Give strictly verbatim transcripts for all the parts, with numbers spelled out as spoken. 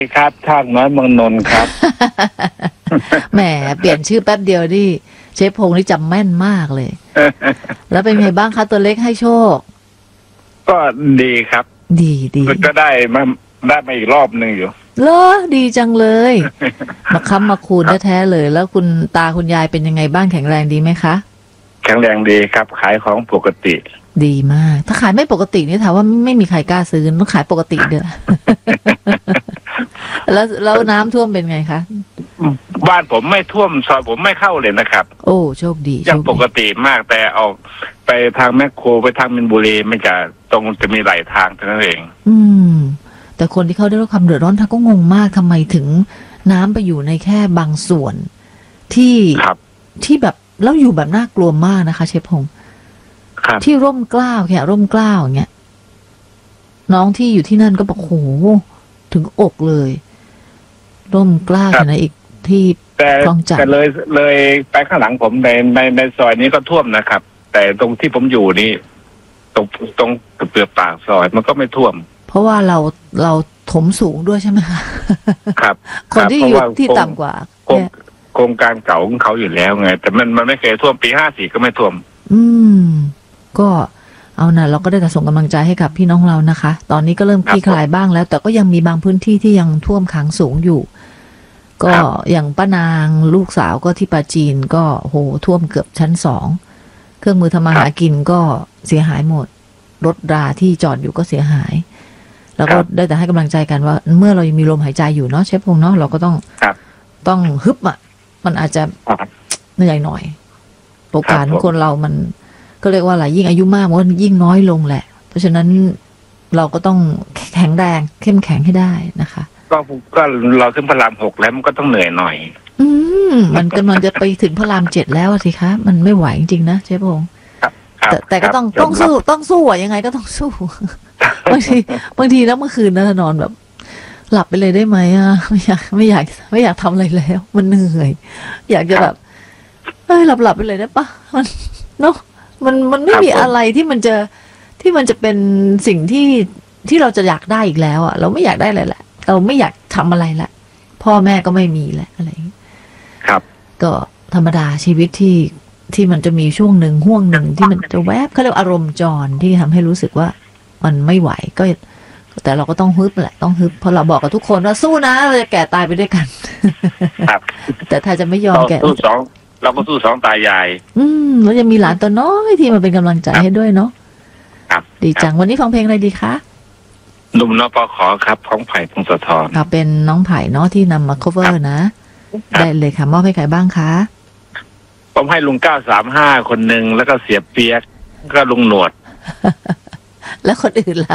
ครับทากน้อยเมืองนนท์ครับแหมเปลี่ยนชื่อแป๊บเดียวนี่เชฟพงษ์นี่จำแม่นมากเลย แล้วเป็นไงบ้างคะตัวเล็กให้โชคก็ดีครับดีดีก็ได้มาได้มาอีกรอบหนึ่งอยู่เหรอดีจังเลย มาค้ำมาคูณแท้ๆเลย แล้วคุณตาคุณยายเป็นยังไงบ้างแข็งแรงดีไหมคะแข็งแรงดีครับขายของปกติดีมาก ถ้าขายไม่ปกตินี่ถามว่าไม่มีใครกล้าซื้อต้องขายปกติเด้อ แล้วแล้วน้ำท่วมเป็นไงคะบ้านผมไม่ท่วมซอยผมไม่เข้าเลยนะครับโอ้โชคดียังปกติมากแต่ออกไปทางแมคโครไปทางมินบุรีไม่จะตรงจะมีหลายทางเท่านั้นเองอืมแต่คนที่เขาได้รับความเดือดร้อนท่านก็งงมากทำไมถึงน้ำไปอยู่ในแค่บางส่วนที่ที่แบบแล้วอยู่แบบน่ากลัวมากนะคะเชฟพงษ์ที่ร่มเกล้าแค่ร่มเกล้าอย่างเงี้ยน้องที่อยู่ที่นั่นก็บอกโหถึงอกเลยร่มเกล้าอยู่ในอีกที่คลองจันทร์แต่เลยเลยไปข้างหลังผมในในในซอยนี้ก็ท่วมนะครับ แต่ตรงที่ผมอยู่นี่ตรงตรงเปลือกปากซอยมันก็ไม่ท่วมเพราะว่าเราเราถมสูงด้วยใช่ไหมคะครับคนที่อยู่ที่ต่ำกว่าโครงการเก่าของเขาอยู่แล้วไงแต่มันมันไม่เคยท่วมปีห้าสี่ก็ไม่ท่วมอืมก็เอานะเราก็ได้แต่ส่งกำลังใจให้กับพี่น้องเรานะคะ ตอนนี้ก็เริ่มคลี่คลายบ้างแล้วแต่ก็ยังมีบางพื้นที่ที่ยังท่วมขังสูงอยู่ ก็อย่างป้านางลูกสาวก็ที่ปราจีนก็โหท่วมเกือบชั้นสองเครื่องมือทำมาหากินก็เสียหายหมดรถราที่จอดอยู่ก็เสียหายแล้วก็ได้แต่ให้กำลังใจกันว่าเมื่อเรายังมีลมหายใจอยู่เนาะเชฟพงษ์เนาะเราก็ต้องต้องฮึบอ่ะมันอาจจะเหนื่อยหน่อยโอกาสของคนเรามันก็เรียกว่าอะไรยิ่งอายุมากมันยิ่งน้อยลงแหละเพราะฉะนั้นเราก็ต้องแข็งแรงเข้มแข็งให้ได้นะคะก็ก็เราขึ้นพระรามหกแล้วมันก็ต้องเหนื่อยหน่อยอืมมันกำลังจะไปถึงพระรามเจ็ดแล้วสิคะมันไม่ไหวจริงๆนะเชฟพงษ์แต่แต่ก็ต้องต้องสู้ต้องสู้อ่ะยังไงก็ต้องสู้บางทีบางทีแล้วเมื่อคืนนะนอนแบบ หลับไปเลยได้ไหมอ่ะไม่อยากไม่อยากไม่อยากทำอะไรแล้วมันเหนื่อยอยากจะแบบเฮ้ยหลับหลับไปเลยได้ปะมันเนาะมันมันไม่มีอะไรที่มันจะที่มันจะเป็นสิ่งที่ที่เราจะอยากได้อีกแล้วอ่ะเราไม่อยากได้อะไรแหละเราไม่อยากทำอะไรละพ่อแม่ก็ไม่มีแหละอะไรครับก็ธรรมดาชีวิตที่ที่มันจะมีช่วงหนึ่งห่วงหนึ่งที่มันจะแวบเขาเรียกอารมณ์จรที่ทำให้รู้สึกว่ามันไม่ไหวก็แต่เราก็ต้องฮึบแหละต้องฮึบเพราะเราบอกกับทุกคนว่าสู้นะเราจะแก่ตายไปด้วยกันครับแต่ถ้าจะไม่ยอมแก่สู้สองเราก็สู้สองตายายอืมแล้วจะมีหลานตัวน้อยที่มาเป็นกำลังใจให้ด้วยเนาะครับดีจังวันนี้ฟังเพลงอะไรดีคะหนุ่มนปขครับของไผ่พงศธรค่ะเป็นน้องไผ่เนาะที่นำมา cover นะได้เลยค่ะมอบให้ใครบ้างคะผมให้ลุงเก้าสามห้าคนหนึ่งแล้วก็เสียเปียกก็ลุงหนวดแล้วคนอื่นล่ะ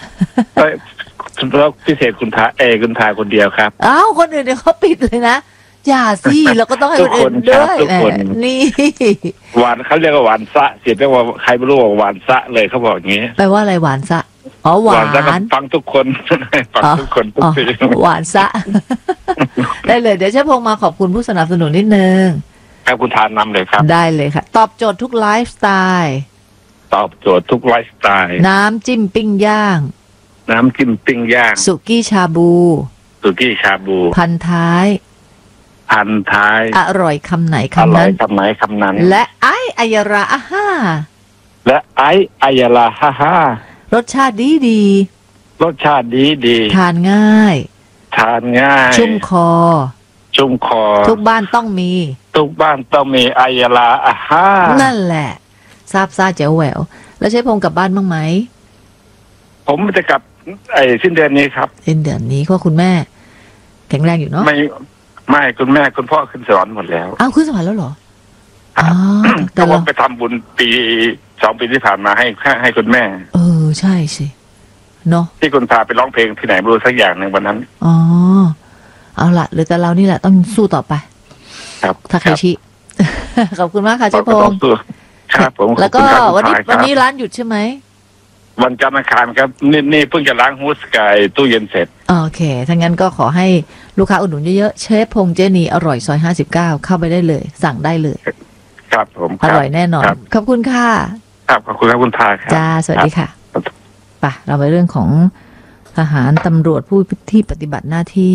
แล้วพิเศษคุณทาเอคุณทาคนเดียวครับอ้าวคนอื่นเนี่ยเขาปิดเลยนะอย่าสิเราก็ต้องให้คนอื่นด้วยนี่หวานเขาเรียกว่าหวานซะเสียเรียกว่าใครไม่รู้ว่าหวานซะเลยเขาบอกอย่างนี้แปลว่าอะไรหวานซะอ๋อหวานฟังทุกคนฟังทุกคนทุกทีหวานซะได้เลยเดี๋ยวเชฟพงษ์มาขอบคุณผู้สนับสนุนนิดนึงครับคุณทานนำเลยครับได้เลยค่ะตอบโจทย์ทุกไลฟ์สไตล์ตอบโจทย์ทุกไลฟ์สไตล์น้ำจิ้มปิ้งย่างน้ำจิ้มปิ้งย่างสุกี้ชาบูสุกี้ชาบูพันท้ายพันท้ายอร่อยคำไหนคำนั้นอร่อยคำไหนคำนั้นและไออายราอาฮ่าและไออายราฮ่าฮ่ารสชาติดีดีรสชาติดีดีทานง่ายทานง่ายชุ่มคอชุ่มคอทุกบ้านต้องมีทุกบ้านต้องมีอายราอาฮ่านั่นแหละซาบซ่าเจ๋วแหววแล้วใช้พงกลับบ้านบ้างไหมผมจะกลับไอ้สิ้นเดือนนี้ครับสิ้นเดือนนี้ก็คุณแม่แข็งแรงอยู่เนาะไม่ไม่คุณแม่คุณพ่อขึ้นสวรรค์หมดแล้วอ้าวขึ้นสวรรค์แล้วเหรออ๋อแต่ว่าไปทำบุญปีสองปีที่ผ่านมาให้ให้คุณแม่เออใช่สิเนาะที่คุณพาไปร้องเพลงที่ไหนไม่รู้สักอย่างหนึ่งวันนั้นอ๋อเอาละหรือแต่เรานี่แหละต้องสู้ต่อไปครับทาเคชิขอบคุณมากค่ะเจ้าพงษ์ครับผมแล้วก็วันนี้วันนี้ร้านหยุดใช่ไหมวันจันทร์อังคารครับนี่นี่เพิ่งจะล้างฮูสกายตู้เย็นเสร็จโอเคถ้างั้นก็ขอให้ลูกค้าอุดหนุนเยอะๆเชฟพงษ์เจนีอร่อยซอยห้าสิบเก้าเข้าไปได้เลยสั่งได้เลยครับผมอร่อยแน่นอนขอบคุณค่ะครับขอบคุณครับคุณทาครับจ้าสวัสดีค่ะไปเราไปเรื่องของทหารตำรวจผู้ที่ปฏิบัติหน้าที่